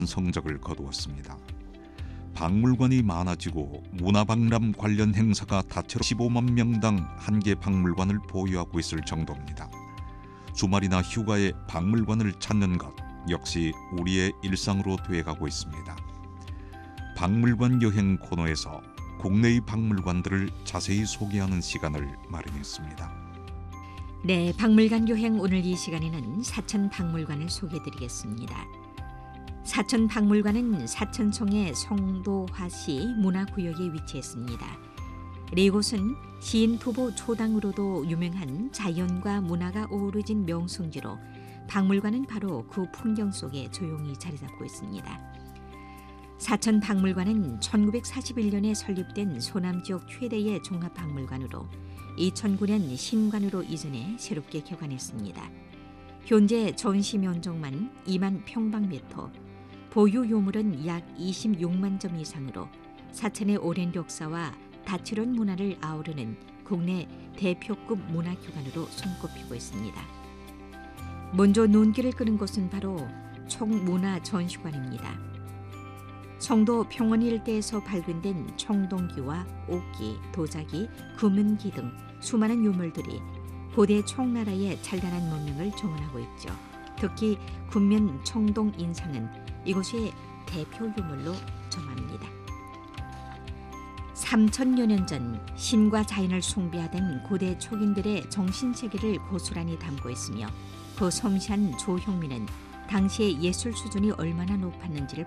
성적을 거두었습니다. 박물관이 많아지고 문화박람 관련 행사가 다채로 15만 명당 한 개 박물관을 보유하고 있을 정도입니다. 주말이나 휴가에 박물관을 찾는 것 역시 우리의 일상으로 되어가고 있습니다. 박물관 여행 코너에서 국내의 박물관들을 자세히 소개하는 시간을 마련했습니다. 네, 박물관 여행 오늘 이 시간에는 사천 박물관을 소개해드리겠습니다. 사천 박물관은 사천청의 성도화시 문화구역에 위치했습니다. 이곳은 시인 토보 초당으로도 유명한 자연과 문화가 어우러진 명승지로 박물관은 바로 그 풍경 속에 조용히 자리 잡고 있습니다. 사천 박물관은 1941년에 설립된 소남 지역 최대의 종합박물관으로 2009년 신관으로 이전해 새롭게 개관했습니다. 현재 전시 면적만 2만 평방미터, 보유 유물은 약 26만 점 이상으로 사천의 오랜 역사와 다채로운 문화를 아우르는 국내 대표급 문화기관으로 손꼽히고 있습니다. 먼저 눈길을 끄는 곳은 바로 총문화전시관입니다. 청도 평원 일대에서 발견된 청동기와 옥기, 도자기, 금은기 등 수많은 유물들이 고대 청나라의 찬란한 문명을 정언하고 있죠. 특히 군면 청동 인상은 이곳의 대표 유물로 점합니다. 3000여 년 전 신과 자연을 숭배하던 고대 촉인들의 정신세계를 고스란히 담고 있으며 그 섬세한 조형미는 당시의 예술 수준이 얼마나 높았는지를